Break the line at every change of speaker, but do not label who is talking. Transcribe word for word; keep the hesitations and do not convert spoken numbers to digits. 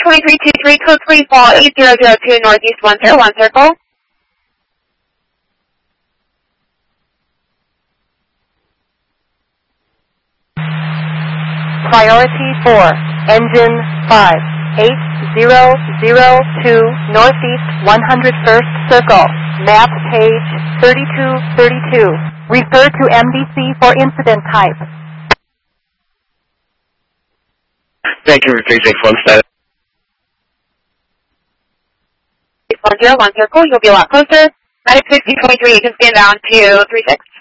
twenty-three two three, code three fall eight zero zero two, northeast one zero one circle.
Priority four, engine five, eight zero zero two, northeast one hundred first circle, map page thirty-two thirty-two. Refer to M D C for incident type.
Thank you for three six one status.
one zero one circle, you'll be a lot closer. Medic sixty twenty-three, you can stand down to three six.